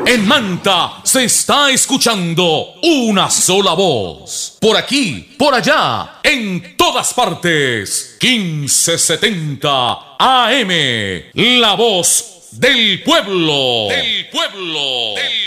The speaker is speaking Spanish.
En Manta se está escuchando una sola voz. Por aquí, por allá, en todas partes. 1570 AM. La voz del pueblo.